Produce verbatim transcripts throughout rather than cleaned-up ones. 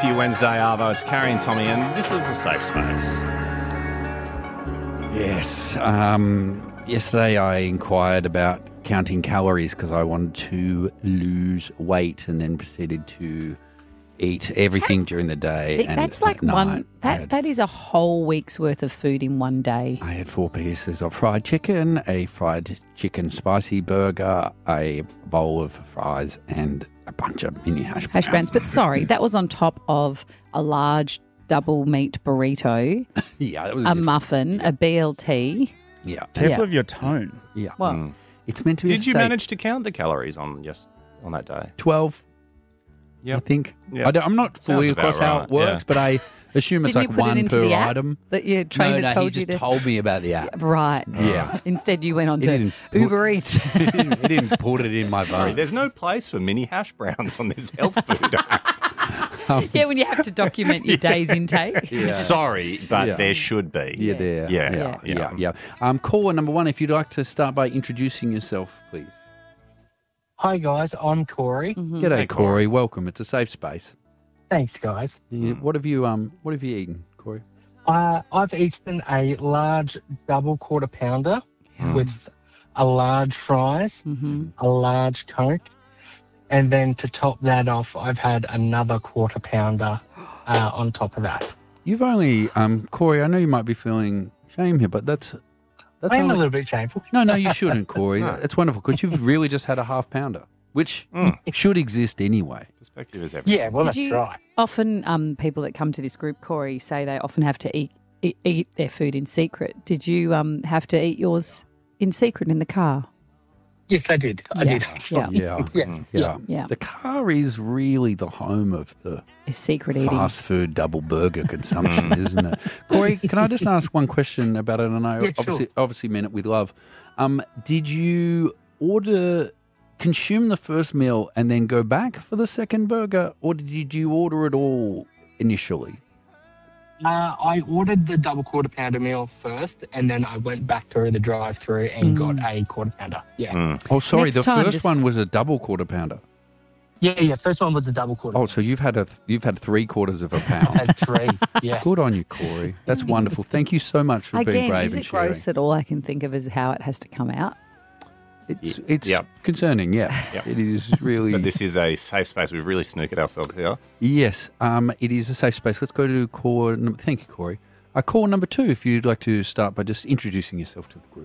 for you Wednesday, Arvo. It's Carrie and Tommy, and this is a safe space. Yes. Um, yesterday I inquired about counting calories because I wanted to lose weight and then proceeded to eat everything during the day. And That's like at night one, I that, had- that is a whole week's worth of food in one day. I had four pieces of fried chicken, a fried chicken spicy burger, a bowl of fries, and a bunch of mini hash browns. Hash browns. But sorry, that was on top of a large double meat burrito, Yeah, that was a different- muffin, a B L T. Yeah, Careful Yeah. of your tone. yeah. Well, It's meant to be. a Did you safe- manage to count the calories on just on that day? twelve? Yeah. I think. Yeah. I don't, I'm not fully Sounds about across how right, it works, yeah. but I assume it's didn't you like put it one into per the app item. that your No, trainer no, told he you just to? told me about the app. Right. Yeah. Instead, you went on He to didn't put- Uber Eats. he, didn't, he didn't put it in my Sorry, phone. there's no place for mini hash browns on this health food app. Yeah, when you have to document your day's intake. Yeah. Sorry, but Yeah. there should be. Yeah, there. Yeah, yeah, yeah. yeah. yeah. Um, caller number one, if you'd like to start by introducing yourself, please. Hi guys, I'm Corey. Mm-hmm. G'day, Hey, Corey. Corey. Welcome. It's a safe space. Thanks, guys. Yeah, What have you um What have you eaten, Corey? Uh, I've eaten a large double quarter pounder with a large fries, Mm-hmm. a large Coke, and then to top that off, I've had another quarter pounder uh, on top of that. You've only um Corey. I know you might be feeling shame here, but that's that's I am only, a little bit shameful. no, no. You shouldn't, Corey. It's wonderful because you've really just had a half pounder, which should exist anyway. Perspective is everything. Yeah, well, Did that's you right. often, um, people that come to this group, Corey, say they often have to eat eat, eat their food in secret. Did you um have to eat yours in secret in the car? Yes, I did. I Yeah, did. yeah. Yeah, Yeah, yeah, Yeah. The car is really the home of the Is secret eating. fast food double burger consumption, isn't it? Corey, can I just ask one question about it? And I Yeah, sure. obviously, obviously meant it with love. Um, did you order, consume the first meal and then go back for the second burger, or did you order it all initially? Uh, I ordered the double quarter pounder meal first, and then I went back through the drive-through and got a quarter pounder. Yeah, Oh, sorry, Next the time, first just- one was a double quarter pounder. yeah, yeah. First one was a double quarter. Oh, so you've had a you've had three quarters of a pound. Had three. Yeah. Good on you, Corey. That's wonderful. Thank you so much for being Again, brave is and it sharing. gross that all I can think of is how it has to come out? It's it's Yep. concerning, yeah. Yep. It is really. But this is a safe space. We've really snookered ourselves here. Yes, um, it is a safe space. Let's go to call. Num- thank you, Corey. Uh, call number two. If you'd like to start by just introducing yourself to the group.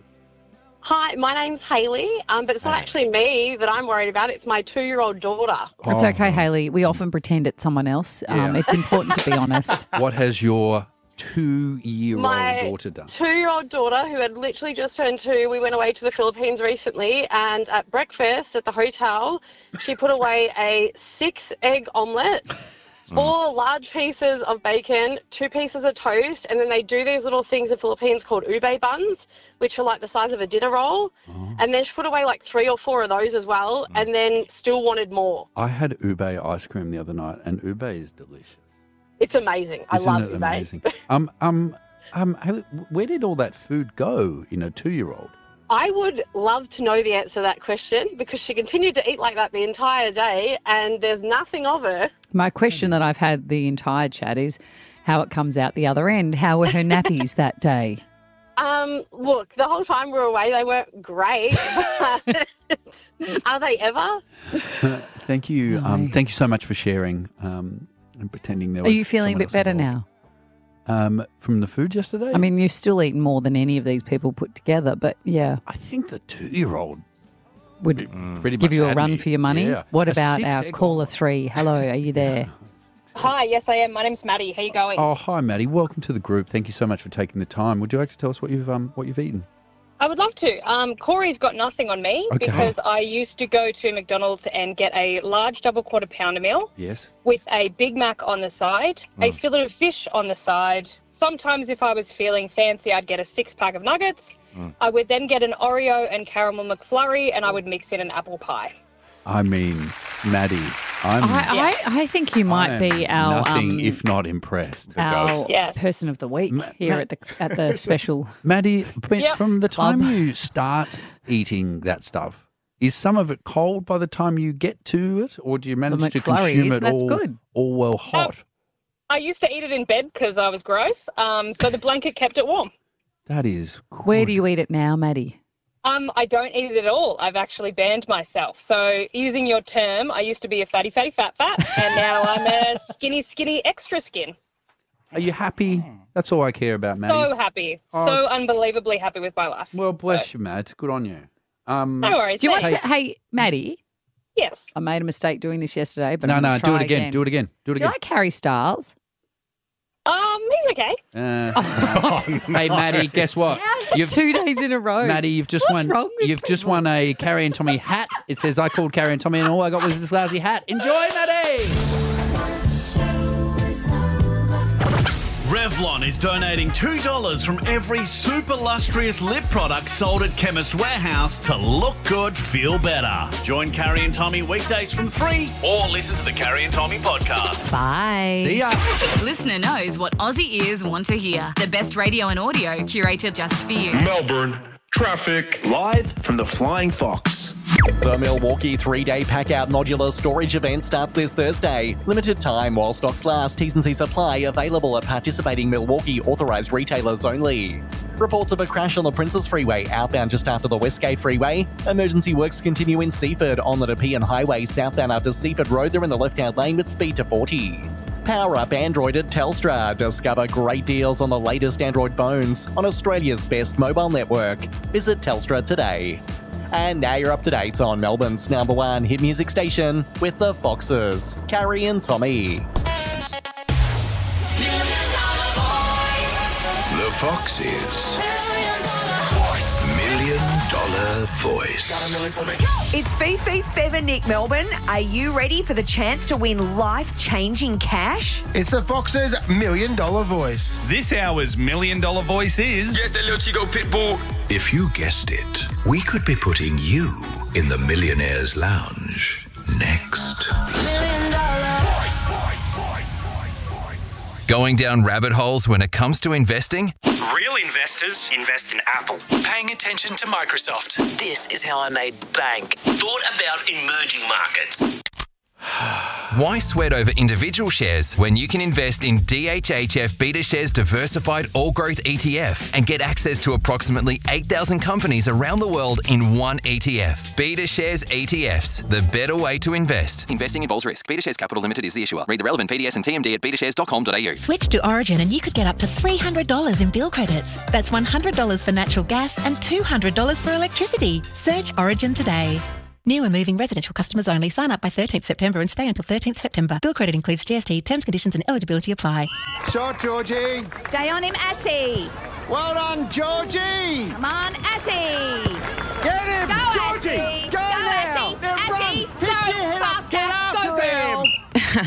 Hi, my name's Hayley, um, but it's not actually me that I'm worried about. It's my two-year-old daughter. It's Oh. okay, Haley. We often pretend it's someone else. Um, Yeah. It's important to be honest. What has your two-year-old My daughter done? two-year-old daughter, who had literally just turned two, we went away to the Philippines recently, and at breakfast at the hotel, she put away a six-egg omelette, four large pieces of bacon, two pieces of toast, and then they do these little things in Philippines called ube buns, which are like the size of a dinner roll. And then she put away like three or four of those as well, and then still wanted more. I had ube ice cream the other night, and ube is delicious. It's amazing. I Isn't love it ube. amazing? um, um, um, Haley, where did all that food go in a two-year-old? I would love to know the answer to that question because she continued to eat like that the entire day and there's nothing of her. My question that I've had the entire chat is how it comes out the other end. How were her nappies that day? Um, look, the whole time we were away, they weren't great. But are they ever? Thank you. Um, No. thank you so much for sharing um, and pretending there Are was you feeling a someone bit else better involved. now? Um, from the food yesterday? I mean, you've still eaten more than any of these people put together, but yeah, I think the two-year-old would pretty give much you a had run me. for your money. Yeah. What A about our six-egg caller omelette. three? Hello, are you there? Hi, yes, I am. My name's Maddie. How you going? Oh, hi, Maddie. Welcome to the group. Thank you so much for taking the time. Would you like to tell us what you've um what you've eaten? I would love to. Um, Corey's got nothing on me Okay. because I used to go to McDonald's and get a large double quarter pounder meal Yes. with a Big Mac on the side, a fillet of fish on the side. Sometimes if I was feeling fancy, I'd get a six pack of nuggets. I would then get an Oreo and caramel McFlurry and I would mix in an apple pie. I mean, Maddie, I'm I, I, I think you might I am be our nothing um, if not impressed. our Yes. person of the week Ma- here Ma- at the at the special. Maddie, but Yep. from the time Club. you start eating that stuff, is some of it cold by the time you get to it, or do you manage to McFlurry consume is- it that's all, good. all well hot? I used to eat it in bed because I was gross, um, so the blanket kept it warm. That is good. Where do you eat it now, Maddie? Um, I don't eat it at all. I've actually banned myself. So using your term, I used to be a fatty, fatty, fat, fat, and now I'm a skinny, skinny, extra skin. Are you happy? That's all I care about, Maddie. So happy. Oh. So unbelievably happy with my life. Well, bless So- you, Matt. Good on you. Um, No worries. Do you want thanks. to, hey, Maddie, Yes. I made a mistake doing this yesterday, but no, I'm no, gonna do try it again. Do it again. Do it Do you again. like Harry Styles? Um, he's okay. Uh, hey, Maddie, guess what? It's two days in a row. Maddie, you've just What's won. wrong with You've just won a Carrie and Tommy hat. It says I called Carrie and Tommy, and all I got was this lousy hat. Enjoy, Maddie. Revlon is donating two dollars from every super lustrous lip product sold at Chemist Warehouse to look good, feel better. Join Carrie and Tommy weekdays from three or listen to the Carrie and Tommy podcast. Bye. See ya. Listener knows what Aussie ears want to hear. The best radio and audio curated just for you. Melbourne traffic. Live from the Flying Fox. The Milwaukee three-day pack-out modular storage event starts this Thursday. Limited time while stocks last. T's and C's apply. Available at participating Milwaukee authorised retailers only. Reports of a crash on the Princes Freeway outbound just after the Westgate Freeway. Emergency works continue in Seaford on the Nepean Highway southbound after Seaford Road. They're in the left-hand lane with speed to forty. Power up Android at Telstra. Discover great deals on the latest Android phones on Australia's best mobile network. Visit Telstra today. And now you're up to date on Melbourne's number one hit music station with the Foxes, Carrie and Tommy. The Foxes. Million Dollar Voice. It's Fifi, Fev and Nick Melbourne. Are you ready for the chance to win life-changing cash? It's the Fox's Million Dollar Voice. This hour's Million Dollar Voice is... Yes, let's go, Pitbull. If you guessed it, we could be putting you in the Millionaire's Lounge next. Million Dollar Voice. Going down rabbit holes when it comes to investing? Real investors invest in Apple. Paying attention to Microsoft. This is how I made bank. Thought about emerging markets. Why sweat over individual shares when you can invest in D H H F BetaShares Diversified All Growth E T F and get access to approximately eight thousand companies around the world in one E T F? BetaShares E T Fs, the better way to invest. Investing involves risk. BetaShares Capital Limited is the issuer. Read the relevant P D S and T M D at beta shares dot com dot a u. Switch to Origin and you could get up to three hundred dollars in bill credits. That's one hundred dollars for natural gas and two hundred dollars for electricity. Search Origin today. New and moving residential customers only. Sign up by thirteenth September and stay until thirteenth September. Bill credit includes G S T. Terms, conditions and eligibility apply. Shot, Georgie. Stay on him, Ashy. Well done, Georgie. Come on, Ashy. Get him, Go, Georgie. Ashy. Go, Go, now. Ashy. Now Ashy. run. Pick Go your head up. faster. Get after Go, girl. him.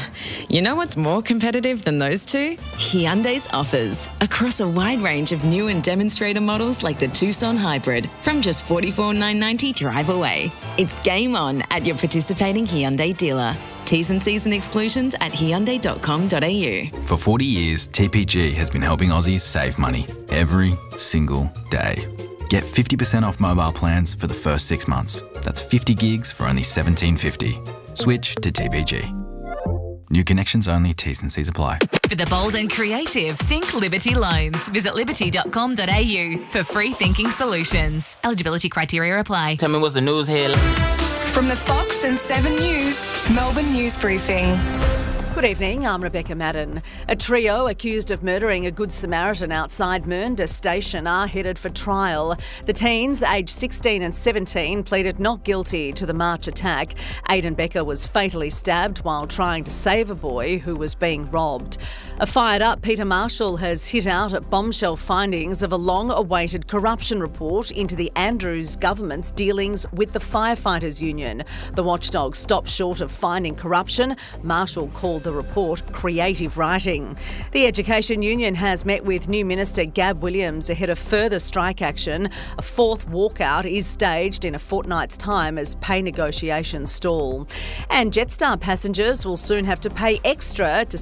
You know what's more competitive than those two? Hyundai's offers. Across a wide range of new and demonstrator models like the Tucson Hybrid from just forty-four thousand nine hundred ninety dollars drive away. It's game on at your participating Hyundai dealer. T's and C's and exclusions at hyundai dot com dot a u. For forty years, T P G has been helping Aussies save money every single day. Get fifty percent off mobile plans for the first six months. That's fifty gigs for only seventeen fifty. Switch to T P G. New connections only, T's and C's apply. For the bold and creative, think Liberty Loans. Visit liberty dot com dot a u for free thinking solutions. Eligibility criteria apply. Tell me what's the news here. From the Fox and seven News, Melbourne News Briefing. Good evening, I'm Rebecca Madden. A trio accused of murdering a Good Samaritan outside Mernda Station are headed for trial. The teens, aged sixteen and seventeen, pleaded not guilty to the March attack. Aidan Becker was fatally stabbed while trying to save a boy who was being robbed. A fired-up Peter Marshall has hit out at bombshell findings of a long-awaited corruption report into the Andrews government's dealings with the Firefighters Union. The watchdog stopped short of finding corruption. Marshall called the report creative writing. The Education Union has met with new Minister Gab Williams ahead of further strike action. A fourth walkout is staged in a fortnight's time as pay negotiations stall. And Jetstar passengers will soon have to pay extra to stash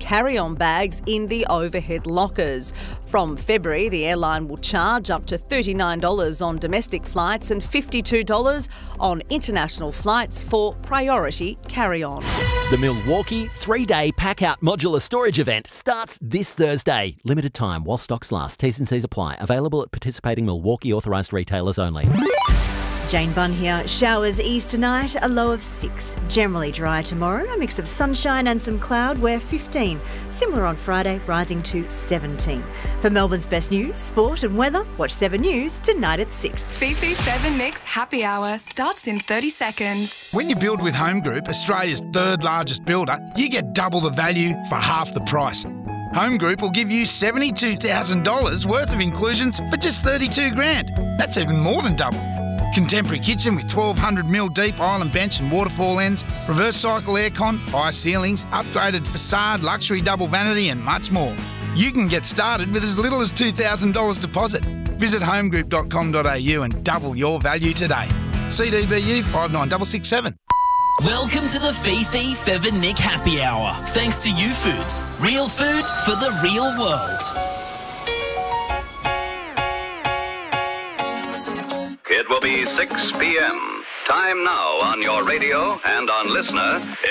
carry-on bags in the overhead lockers. From February, the airline will charge up to thirty-nine dollars on domestic flights and fifty-two dollars on international flights for priority carry-on. The Milwaukee three-day pack-out modular storage event starts this Thursday. Limited time while stocks last. T's and C's apply. Available at participating Milwaukee authorised retailers only. Jane Bunn here. Showers ease tonight, a low of six. Generally dry tomorrow, a mix of sunshine and some cloud, we're fifteen. Similar on Friday, rising to seventeen. For Melbourne's best news, sport and weather, watch seven News tonight at six. Fifi Feather Nick's happy hour starts in thirty seconds. When you build with Home Group, Australia's third largest builder, you get double the value for half the price. Home Group will give you seventy-two thousand dollars worth of inclusions for just thirty-two grand. That's even more than double. Contemporary kitchen with twelve hundred mil deep island bench and waterfall ends, reverse cycle aircon, high ceilings, upgraded facade, luxury double vanity and much more. You can get started with as little as two thousand dollars deposit. Visit homegroup dot com dot a u and double your value today. C D B U five nine six six seven. Welcome to the Fifi Feather Nick Happy Hour. Thanks to You Foods. Real food for the real world. It will be six p.m. Time now on your radio and on Listener.